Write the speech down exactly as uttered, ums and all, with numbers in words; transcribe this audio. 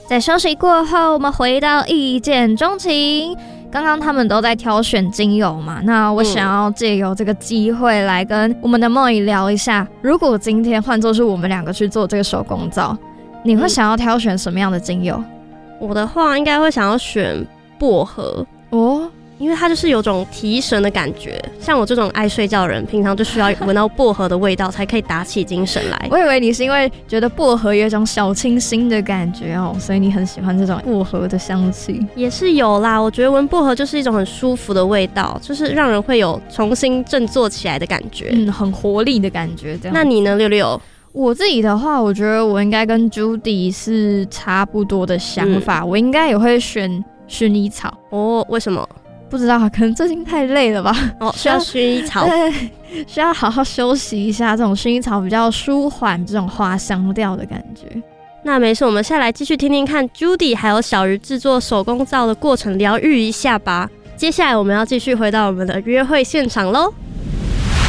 在休息过后，我们回到一见钟情。刚刚他们都在挑选精油嘛，那我想要借由这个机会来跟我们的梦怡聊一下，如果今天换作是我们两个去做这个手工皂，你会想要挑选什么样的精油？ 我的话应该会想要选薄荷哦， 因为它就是有种提神的感觉，像我这种爱睡觉的人，平常就需要闻到薄荷的味道才可以打起精神来。 我以为你是因为觉得薄荷有一种小清新的感觉哦，所以你很喜欢这种薄荷的香气。 也是有啦，我觉得闻薄荷就是一种很舒服的味道，就是让人会有重新振作起来的感觉， 嗯，很活力的感觉这样。 那你呢，六六？ 我自己的话，我觉得我应该跟 Judy 是差不多的想法，嗯、我应该也会选薰衣草。 哦，为什么？ 不知道，可能最近太累了吧。 哦，需要薰衣草， 对，需要好好休息一下。这种薰衣草比较舒缓这种花香调的感觉。 那没事，我们下来继续听听看 Judy 还有小鱼制作手工皂的过程，疗愈一下吧。接下来我们要继续回到我们的约会现场咯。